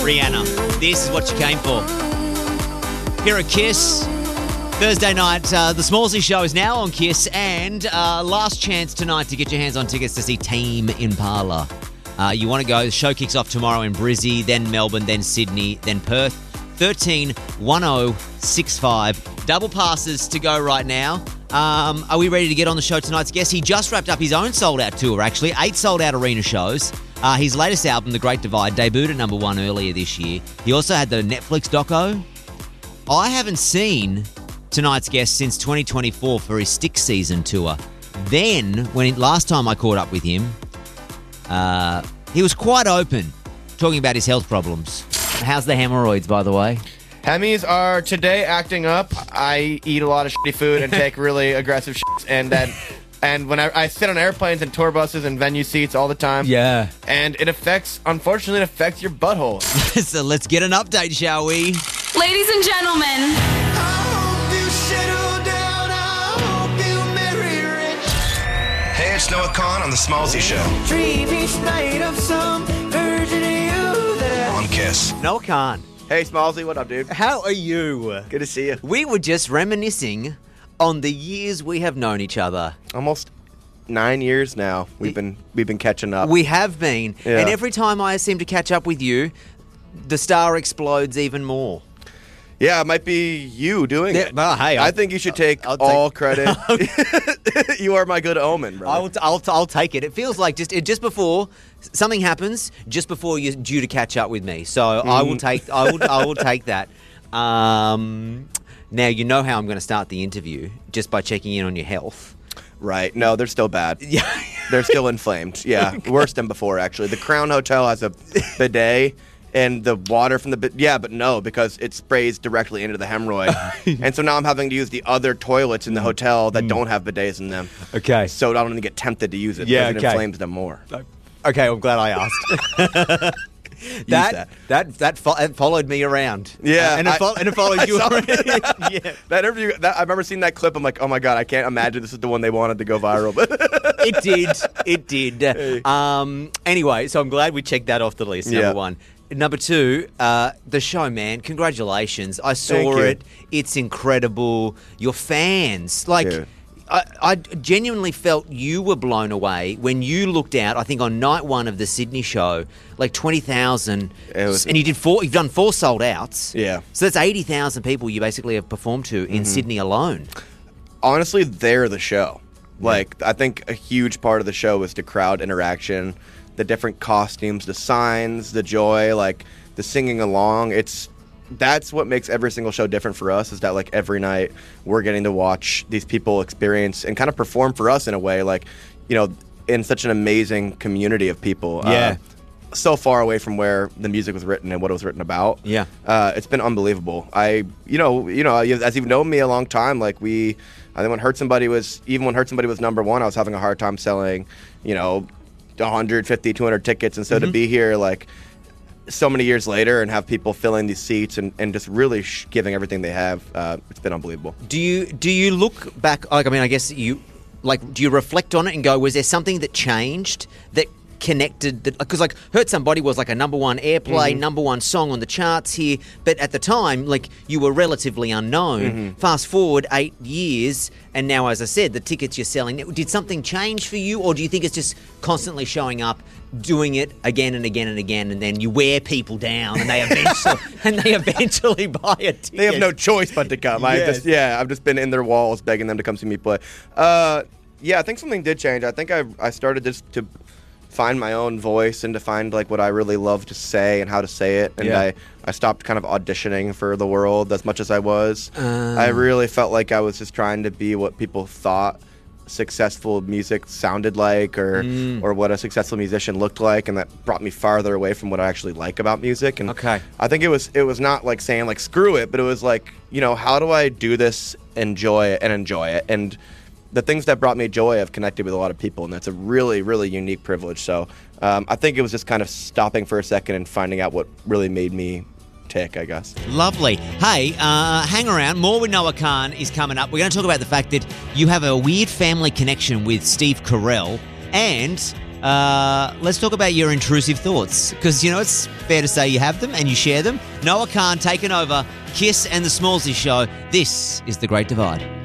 Rihanna, this is what you came for. Here at Kiss, Thursday night, the Smallsy Show is now on Kiss, and last chance tonight to get your hands on tickets to see Tame Impala. You want to go, the show kicks off tomorrow in Brizzy, then Melbourne, then Sydney, then Perth. 13-1065. Double passes to go right now. Are we ready to get on the show tonight's guest? He just wrapped up his own sold-out tour, actually. 8 sold-out arena shows. His latest album, The Great Divide, debuted at number 1 earlier this year. He also had the Netflix doco. I haven't seen tonight's guest since 2024 for his Stick Season tour. Then, last time I caught up with him, he was quite open, talking about his health problems. How's the hemorrhoids, by the way? Hemis are today acting up. I eat a lot of shitty food and take really aggressive shits, and when I sit on airplanes and tour buses and venue seats all the time. Yeah. And unfortunately, it affects your butthole. So let's get an update, shall we? Ladies and gentlemen. Hey, it's Noah Khan on The Smallsy Show. On Kiss. Noah Khan. Hey, Smallsy, what up, dude? How are you? Good to see you. We were just reminiscing on the years we have known each other. Almost 9 years now. We've been catching up. We have been. Yeah. And every time I seem to catch up with you, the star explodes even more. Yeah, it might be you doing it. Well, hey, I think you should take all credit. You are my good omen, bro. I'll take it. It feels like just before something happens, just before you're due to catch up with me. So I will take that. Now you know how I'm going to start the interview, just by checking in on your health. Right. No, they're still bad. Yeah. They're still inflamed. Yeah, worse than before, actually. The Crown Hotel has a bidet. And the water from but no, because it sprays directly into the hemorrhoid. And so now I'm having to use the other toilets in the hotel that don't have bidets in them. Okay. So I don't even get tempted to use it Yeah, because it inflames them more. Okay, I'm glad I asked. That followed me around. Yeah. And it followed you around. Yeah. That interview, I remember seeing that clip. I'm like, oh my God, I can't imagine this is the one they wanted to go viral. It did. Hey. Anyway, so I'm glad we checked that off the list, number one. Number 2, the show, man. Congratulations. I saw it. It's incredible. Your fans. I genuinely felt you were blown away when you looked out, I think on night 1 of the Sydney show, like 20,000. And you've done 4 sold outs. Yeah. So that's 80,000 people you basically have performed to in Sydney alone. Honestly, they're the show. Like, I think a huge part of the show was the crowd interaction, the different costumes, the signs, the joy, like the singing along. That's what makes every single show different for us, is that like every night we're getting to watch these people experience and kind of perform for us in a way, like, you know, in such an amazing community of people. Yeah. So far away from where the music was written and what it was written about. Yeah. It's been unbelievable. As you've known me a long time, like I think when Hurt Somebody was number 1, I was having a hard time selling, 150, 200 tickets. And so to be here, like, so many years later and have people filling these seats and just really giving everything they have, it's been unbelievable. Do you look back, like, I mean, I guess do you reflect on it and go, was there something that changed that connected, because like Hurt Somebody was like a number 1 airplay, number 1 song on the charts here, but at the time, like, you were relatively unknown. Fast forward 8 years, and now, as I said, the tickets you're selling, did something change for you, or do you think it's just constantly showing up, doing it again and again and again, and then you wear people down, and they eventually buy a ticket? They have no choice but to come. Yes. I've just been in their walls begging them to come see me play. I think something did change. I think I started just to find my own voice and to find like what I really love to say and how to say it. And I stopped kind of auditioning for the world as much as I was. I really felt like I was just trying to be what people thought successful music sounded like, or what a successful musician looked like, and that brought me farther away from what I actually like about music. And okay. I think it was not like saying like screw it, but it was like, how do I do this, enjoy it. And the things that brought me joy have connected with a lot of people, and that's a really, really unique privilege. So I think it was just kind of stopping for a second and finding out what really made me tick, I guess. Lovely. Hey, hang around. More with Noah Khan is coming up. We're going to talk about the fact that you have a weird family connection with Steve Carell, and Let's talk about your intrusive thoughts, because, it's fair to say you have them and you share them. Noah Khan taking over Kiss and the Smallsy Show. This is The Great Divide.